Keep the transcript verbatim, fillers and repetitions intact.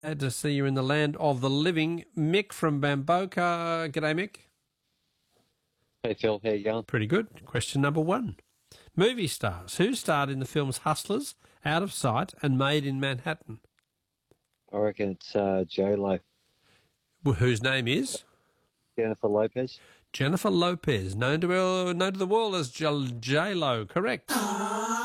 Glad to see you in the land of the living. Mick from Bamboka. G'day, Mick. Hey Phil, how you going? Pretty good. Question number one. Movie stars. Who starred in the films Hustlers, Out of Sight and Made in Manhattan? I reckon it's uh, J-Lo. Well, whose name is? Jennifer Lopez. Jennifer Lopez, known to, uh, known to the world as J- J-Lo. Correct.